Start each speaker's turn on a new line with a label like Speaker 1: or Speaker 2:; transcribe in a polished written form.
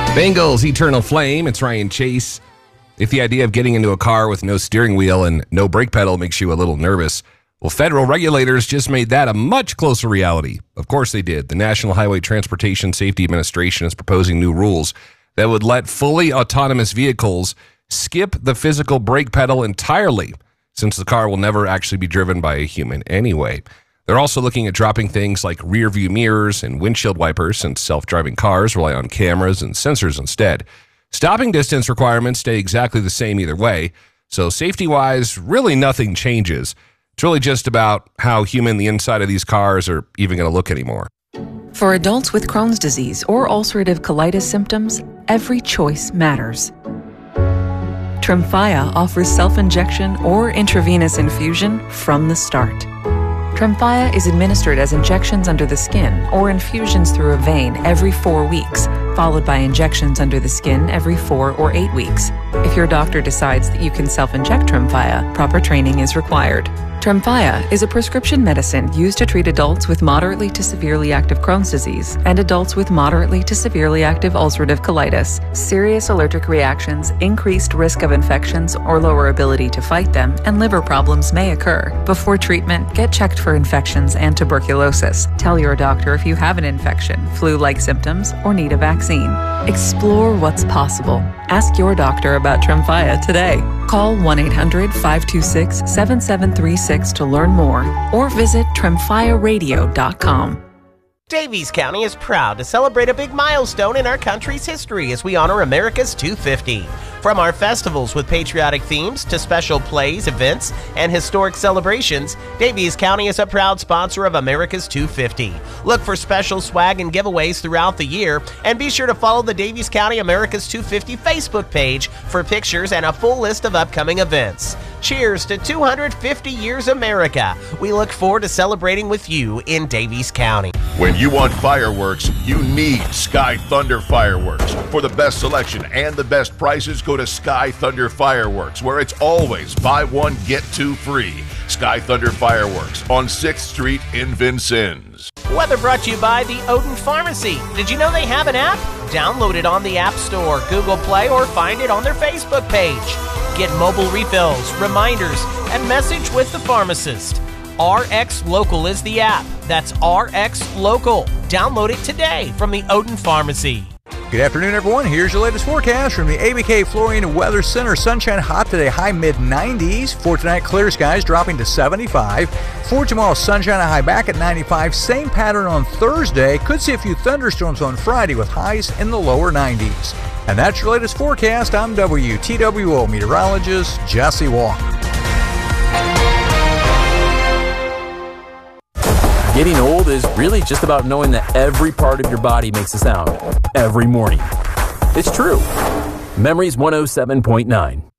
Speaker 1: Bengals Eternal Flame. It's Ryan Chase. If the idea of getting into a car with no steering wheel and no brake pedal makes you a little nervous, well, federal regulators just made that a much closer reality. Of course they did. The National Highway Transportation Safety Administration is proposing new rules that would let fully autonomous vehicles skip the physical brake pedal entirely, since the car will never actually be driven by a human anyway. They're also looking at dropping things like rear view mirrors and windshield wipers, since self-driving cars rely on cameras and sensors instead. Stopping distance requirements stay exactly the same either way, so safety-wise, really nothing changes. It's really just about how human the inside of these cars are even going to look anymore.
Speaker 2: For adults with Crohn's disease or ulcerative colitis symptoms, every choice matters. Tremfya offers self-injection or intravenous infusion from the start. Tremfya is administered as injections under the skin or infusions through a vein every 4 weeks, followed by injections under the skin every 4 or 8 weeks. If your doctor decides that you can self-inject Tremfya, proper training is required. Tremfya is a prescription medicine used to treat adults with moderately to severely active Crohn's disease and adults with moderately to severely active ulcerative colitis. Serious allergic reactions, increased risk of infections or lower ability to fight them, and liver problems may occur. Before treatment, get checked for infections and tuberculosis. Tell your doctor if you have an infection, flu-like symptoms, or need a vaccine. Explore what's possible. Ask your doctor about Tremfya today. Call 1-800-526-7736 to learn more, or visit tremfyaradio.com.
Speaker 3: Davies County is proud to celebrate a big milestone in our country's history as we honor America's 250. From our festivals with patriotic themes to special plays, events, and historic celebrations, Davies County is a proud sponsor of America's 250. Look for special swag and giveaways throughout the year, and be sure to follow the Davies County America's 250 Facebook page for pictures and a full list of upcoming events. Cheers to 250 years America. We look forward to celebrating with you in Davies County.
Speaker 4: When you want fireworks, you need Sky Thunder Fireworks. For the best selection and the best prices, go to Sky Thunder Fireworks, where it's always buy one, get two free. Sky Thunder Fireworks on 6th Street in Vincennes.
Speaker 3: Weather brought to you by the Odin Pharmacy. Did you know they have an app? Download it on the App Store, Google Play, or find it on their Facebook page. Get mobile refills, reminders, and message with the pharmacist. RX Local is the app. That's RX Local. Download it today from the Odin Pharmacy.
Speaker 5: Good afternoon, everyone. Here's your latest forecast from the ABK Flooring Weather Center. Sunshine hot today, high mid-90s. For tonight, clear skies dropping to 75. For tomorrow, sunshine, a high back at 95. Same pattern on Thursday. Could see a few thunderstorms on Friday with highs in the lower 90s. And that's your latest forecast. I'm WTWO meteorologist Jesse Walker.
Speaker 6: Getting old is really just about knowing that every part of your body makes a sound every morning. It's true. Memories 107.9.